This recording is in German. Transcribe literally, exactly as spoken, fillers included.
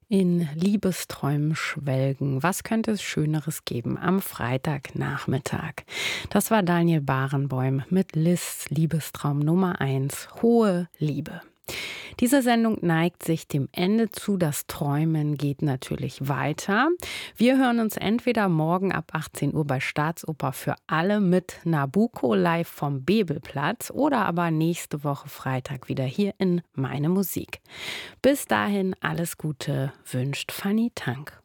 In Liebesträumen schwelgen. Was könnte es Schöneres geben am Freitagnachmittag? Das war Daniel Barenboim mit Liszt's Liebestraum Nummer eins, Hohe Liebe. Diese Sendung neigt sich dem Ende zu. Das Träumen geht natürlich weiter. Wir hören uns entweder morgen ab achtzehn Uhr bei Staatsoper für alle mit Nabucco live vom Bebelplatz oder aber nächste Woche Freitag wieder hier in Meine Musik. Bis dahin alles Gute, wünscht Fanny Tank.